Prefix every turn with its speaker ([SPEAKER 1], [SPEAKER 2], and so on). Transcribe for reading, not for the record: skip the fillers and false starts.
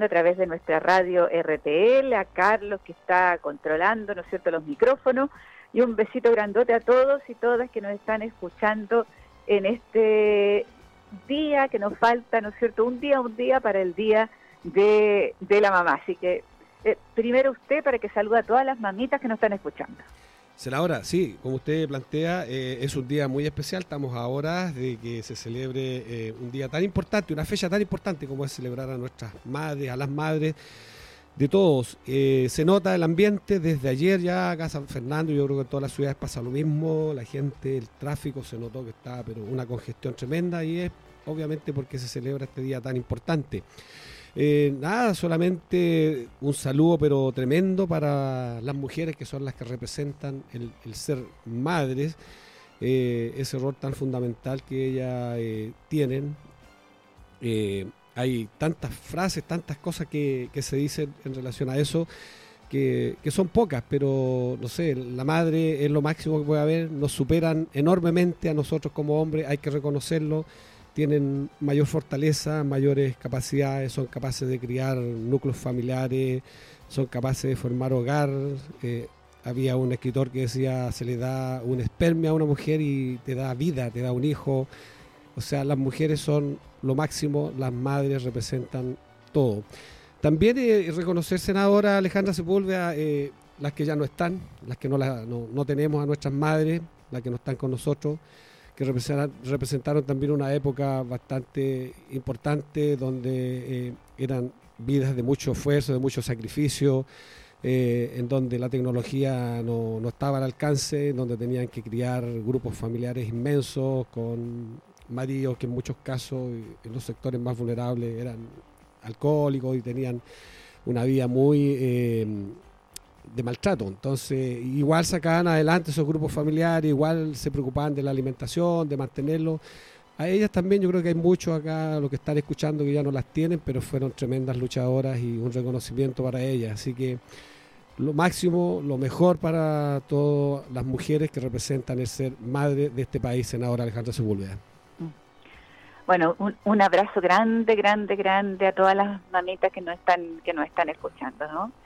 [SPEAKER 1] a través de nuestra radio RTL, a Carlos que está controlando, ¿no es cierto?, los micrófonos, y un besito grandote a todos y todas que nos están escuchando en este día que nos falta, ¿no es cierto?, un día para el día de la mamá. Así que primero usted para que salude a todas las mamitas que nos están escuchando.
[SPEAKER 2] Senadora, sí, como usted plantea, es un día muy especial. Estamos a horas de que se celebre un día tan importante, una fecha tan importante como es celebrar a nuestras madres, a las madres de todos. Se nota el ambiente desde ayer ya acá en San Fernando. Yo creo que en todas las ciudades pasa lo mismo. La gente, el tráfico se notó que está, pero una congestión tremenda, y es obviamente porque se celebra este día tan importante. Nada, solamente un saludo pero tremendo para las mujeres que son las que representan el ser madres, ese rol tan fundamental que ellas tienen. Hay tantas frases, tantas cosas que se dicen en relación a eso, que son pocas, pero no sé, la madre es lo máximo que puede haber, nos superan enormemente a nosotros como hombres, hay que reconocerlo. Tienen mayor fortaleza, mayores capacidades, son capaces de criar núcleos familiares, son capaces de formar hogar. Había un escritor que decía, se le da un espermia a una mujer y te da vida, te da un hijo. O sea, las mujeres son lo máximo, las madres representan todo. También reconocer, senadora Alejandra Sepúlveda, las que ya no están, las que no tenemos a nuestras madres, las que no están con nosotros, que representaron también una época bastante importante donde eran vidas de mucho esfuerzo, de mucho sacrificio, en donde la tecnología no estaba al alcance, en donde tenían que criar grupos familiares inmensos con maridos que en muchos casos en los sectores más vulnerables eran alcohólicos y tenían una vida muy de maltrato. Entonces igual sacaban adelante esos grupos familiares, igual se preocupaban de la alimentación, de mantenerlo. A ellas también yo creo que hay muchos acá, los que están escuchando, que ya no las tienen, pero fueron tremendas luchadoras y un reconocimiento para ellas. Así que lo máximo, lo mejor para todas las mujeres que representan el ser madre de este país, senadora Alejandra Sepúlveda.
[SPEAKER 1] Bueno, un abrazo grande a todas las mamitas que nos están escuchando, ¿no?